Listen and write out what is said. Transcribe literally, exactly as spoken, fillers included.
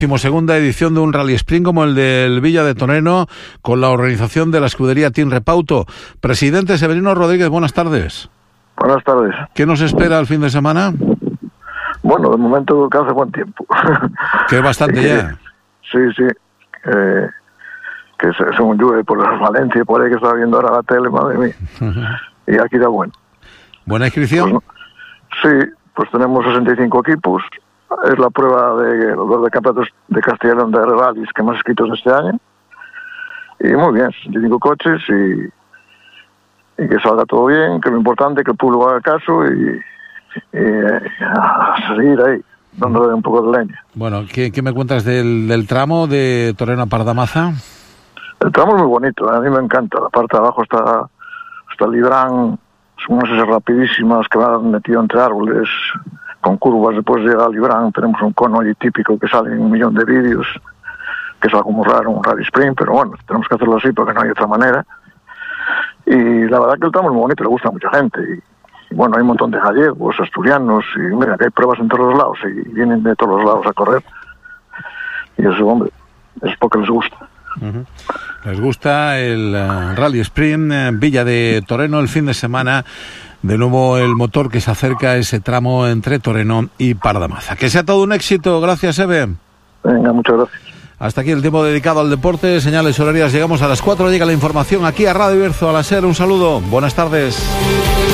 Segunda edición de un Rally Sprint como el del Villa de Toreno, con la organización de la escudería Team Repauto. Presidente Severino Rodríguez, buenas tardes. Buenas tardes. ¿Qué nos espera el fin de semana? Bueno, de momento que hace buen tiempo. Que es bastante ya. Sí, sí. Eh, que según llueve por Valencia y por ahí que estaba viendo ahora la tele, madre mía. Y aquí da bueno. ¿Buena inscripción? Pues, sí, pues tenemos sesenta y cinco equipos. Es la prueba de los dos de campeonatos de Castilla y León de rallies que más inscritos este año. Y muy bien, sesenta y cinco coches y, y que salga todo bien, que lo importante es que el público haga caso y, y a seguir ahí, dándole un poco de leña. Bueno, ¿qué, qué me cuentas del, del tramo de Toreno a Pardamaza? El tramo es muy bonito, a mí me encanta. La parte de abajo está, está el Librán, son unas esas rapidísimas que van metido entre árboles, con curvas. Después llega al Librán, tenemos un cono allí típico que sale en un millón de vídeos, que es algo muy raro, un rally sprint, pero bueno, tenemos que hacerlo así porque no hay otra manera. Y la verdad que el tramo es muy bonito, le gusta a mucha gente. Y, y bueno, hay un montón de gallegos, asturianos, y mira que hay pruebas en todos los lados, y vienen de todos los lados a correr. Y eso, hombre, es porque les gusta. Uh-huh. Les gusta el uh, Rally Sprint, uh, Villa de Toreno, el fin de semana. De nuevo el motor que se acerca a ese tramo entre Toreno y Pardamaza. Que sea todo un éxito. Gracias, Eve. Venga, muchas gracias. Hasta aquí el tiempo dedicado al deporte. Señales horarias. Llegamos a las cuatro. Llega la información aquí a Radio Bierzo, a la SER. Un saludo. Buenas tardes.